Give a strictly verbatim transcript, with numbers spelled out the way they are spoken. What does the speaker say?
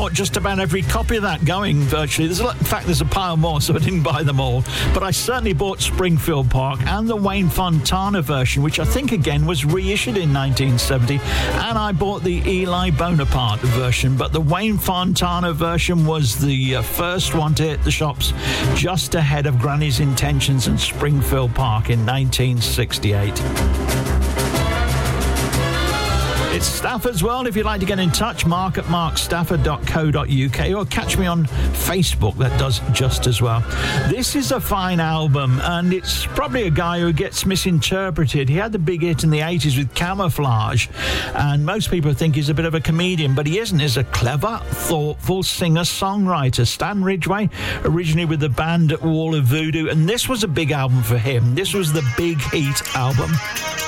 bought just about every copy of that going, virtually. There's a lot, in fact, there's a pile more, so I didn't buy them all. But I certainly bought Springfield Park and the Wayne Fontana version, which I think, again, was reissued in nineteen seventy. And I bought the Eli Bonaparte version, but the Wayne Fontana version was the uh, first one to hit the shops just ahead of Granny's Intentions and Springfield Park in nineteen sixty-eight. It's Stafford's World. If you'd like to get in touch, mark at mark stafford dot co dot uk, or catch me on Facebook. That does just as well. This is a fine album, and it's probably a guy who gets misinterpreted. He had the big hit in the eighties with Camouflage, and most people think he's a bit of a comedian, but he isn't. He's a clever, thoughtful singer-songwriter. Stan Ridgway, originally with the band Wall of Voodoo, and this was a big album for him. This was the Big Heat album.